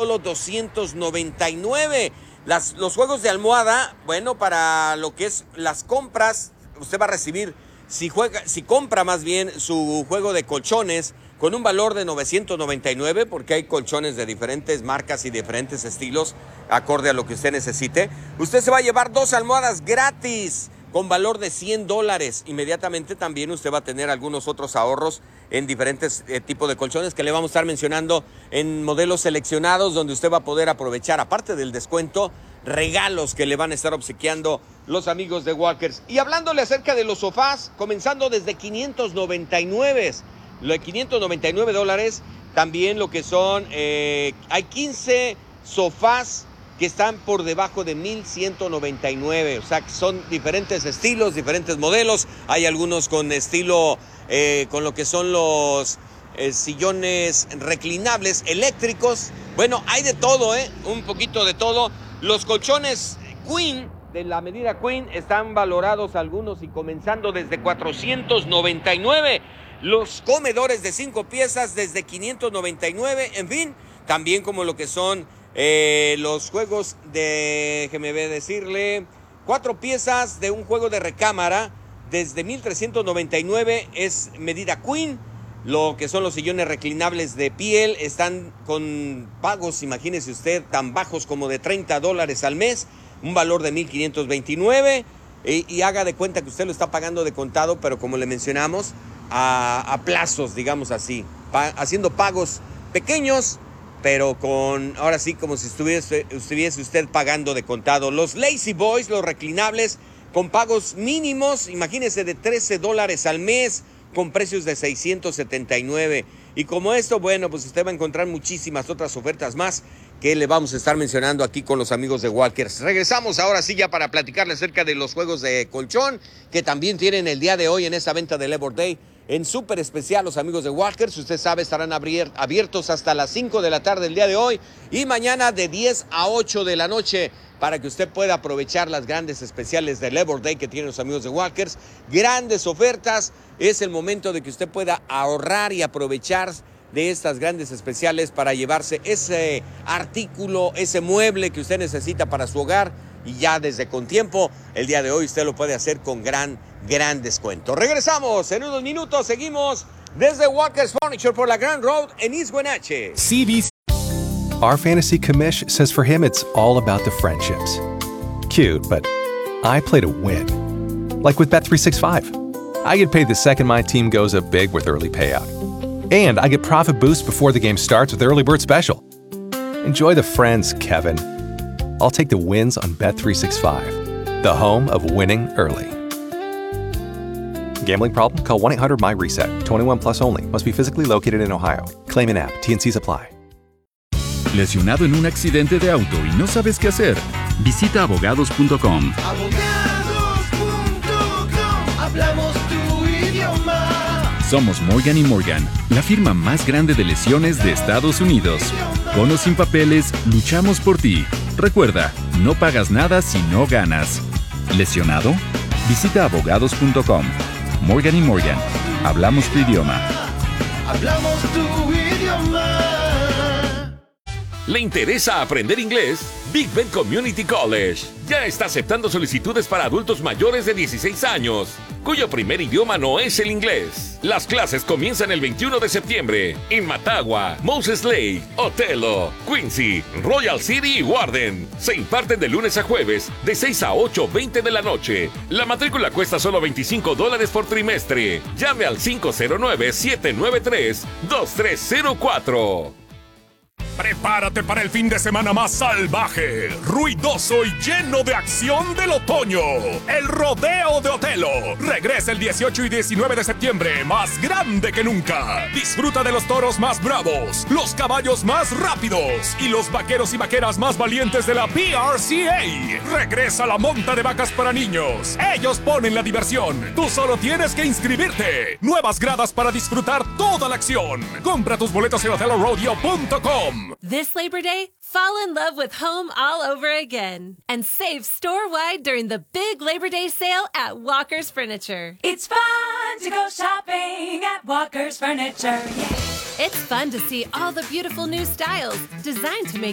solo $299. Los juegos de almohada, bueno, para lo que es las compras, usted va a recibir, si compra más bien su juego de colchones con un valor de $999, porque hay colchones de diferentes marcas y diferentes estilos, acorde a lo que usted necesite. Usted se va a llevar 2 almohadas gratis con valor de $100. Inmediatamente también usted va a tener algunos otros ahorros en diferentes tipos de colchones que le vamos a estar mencionando en modelos seleccionados, donde usted va a poder aprovechar, aparte del descuento, regalos que le van a estar obsequiando los amigos de Walkers. Y hablándole acerca de los sofás, comenzando desde $599. Lo de $599, también lo que son, hay 15 sofás que están por debajo de $1,199. O sea, que son diferentes estilos, diferentes modelos. Hay algunos con estilo, con lo que son los sillones reclinables eléctricos. Bueno, hay de todo, un poquito de todo. Los colchones Queen, de la medida Queen, están valorados algunos y comenzando desde $499. Los comedores de 5 piezas desde $599. En fin, también como lo que son los juegos de, déjeme decirle, 4 piezas de un juego de recámara desde $1,399, es medida Queen. Lo que son los sillones reclinables de piel están con pagos, imagínese usted, tan bajos como de $30 al mes, un valor de $1,529, y haga de cuenta que usted lo está pagando de contado, pero como le mencionamos, a plazos, digamos así, haciendo pagos pequeños, pero ahora sí, como si estuviese usted pagando de contado. Los Lazy Boys, los reclinables, con pagos mínimos, imagínese, de $13 al mes, con precios de $679. Y como esto, bueno, pues usted va a encontrar muchísimas otras ofertas más que le vamos a estar mencionando aquí con los amigos de Walkers. Regresamos ahora sí ya para platicarle acerca de los juegos de colchón que también tienen el día de hoy en esta venta de Labor Day. En súper especial, los amigos de Walkers, usted sabe, estarán abiertos hasta las 5 de la tarde el día de hoy y mañana de 10 a 8 de la noche para que usted pueda aprovechar las grandes especiales de Labor Day que tienen los amigos de Walkers. Grandes ofertas, es el momento de que usted pueda ahorrar y aprovechar de estas grandes especiales para llevarse ese artículo, ese mueble que usted necesita para su hogar, y ya desde con tiempo, el día de hoy usted lo puede hacer con gran descuento. Regresamos en unos minutos, seguimos desde Walkers Furniture por la Grand Road en East Wenatchee. CBC. Our fantasy commish says for him it's all about the friendships. Cute, but I play to win. Like with Bet365. I get paid the second my team goes up big with early payout. And I get profit boosts before the game starts with Early Bird Special. Enjoy the friends, Kevin. I'll take the wins on Bet365, the home of winning early. Gambling problem? Call 1-800-MY-RESET. 21 plus only. Must be physically located in Ohio. Claim in app. T&Cs apply. ¿Lesionado en un accidente de auto y no sabes qué hacer? Visita abogados.com. Hablamos tu idioma. Somos Morgan & Morgan, la firma más grande de lesiones de Estados Unidos. Con o sin papeles, luchamos por ti. Recuerda, no pagas nada si no ganas. ¿Lesionado? Visita abogados.com. Morgan & Morgan. Hablamos tu idioma. Hablamos tu idioma. ¿Le interesa aprender inglés? Big Bend Community College ya está aceptando solicitudes para adultos mayores de 16 años, cuyo primer idioma no es el inglés. Las clases comienzan el 21 de septiembre en Matagua, Moses Lake, Othello, Quincy, Royal City y Warden. Se imparten de lunes a jueves, de 6 a 8:20 de la noche. La matrícula cuesta solo $25 por trimestre. Llame al 509-793-2304. Prepárate para el fin de semana más salvaje, ruidoso y lleno de acción del otoño. El Rodeo de Othello regresa el 18 y 19 de septiembre, más grande que nunca. Disfruta de los toros más bravos, los caballos más rápidos y los vaqueros y vaqueras más valientes de la PRCA. Regresa la monta de vacas para niños. Ellos ponen la diversión. Tú solo tienes que inscribirte. Nuevas gradas para disfrutar toda la acción. Compra tus boletos en othellorodeo.com. This Labor Day, fall in love with home all over again and save store-wide during the big Labor Day sale at Walkers Furniture. It's fun to go shopping at Walkers Furniture. Yeah. It's fun to see all the beautiful new styles designed to make